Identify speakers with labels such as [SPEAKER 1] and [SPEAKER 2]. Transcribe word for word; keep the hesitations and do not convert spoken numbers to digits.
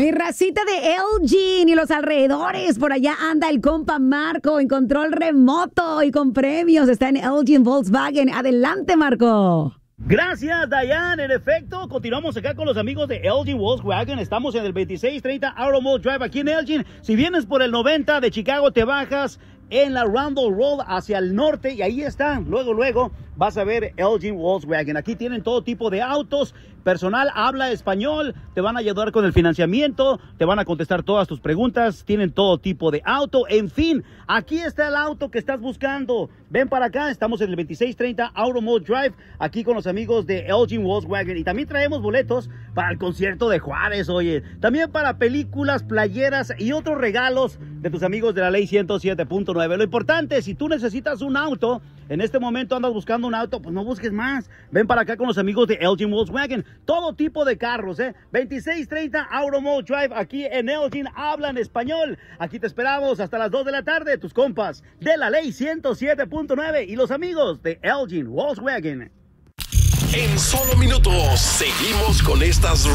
[SPEAKER 1] Mi racita de Elgin y los alrededores. Por allá anda el compa Marco en control remoto y con premios. Está en Elgin Volkswagen. Adelante, Marco.
[SPEAKER 2] Gracias, Dayan. En efecto, continuamos acá con los amigos de Elgin Volkswagen. Estamos en el veintiséis treinta Automall Drive aquí en Elgin. Si vienes por el noventa de Chicago, te bajas en la Randall Road hacia el norte y ahí están. Luego, luego vas a ver Elgin Volkswagen. Aquí tienen todo tipo de autos. Personal habla español, te van a ayudar con el financiamiento, te van a contestar todas tus preguntas, tienen todo tipo de auto, en fin, aquí está el auto que estás buscando. Ven para acá, estamos en el veintiséis treinta Automall Drive, aquí con los amigos de Elgin Volkswagen, y también traemos boletos para el concierto de Juárez, oye, también para películas, playeras y otros regalos de tus amigos de la ley ciento siete punto nueve. Lo importante, si tú necesitas un auto, en este momento andas buscando un auto, pues no busques más. Ven para acá con los amigos de Elgin Volkswagen. Todo tipo de carros, ¿eh? veintiséis treinta Automall Drive, aquí en Elgin, hablan español. Aquí te esperamos hasta las dos de la tarde, tus compas de la ley ciento siete punto nueve y los amigos de Elgin Volkswagen.
[SPEAKER 3] En solo minutos, seguimos con estas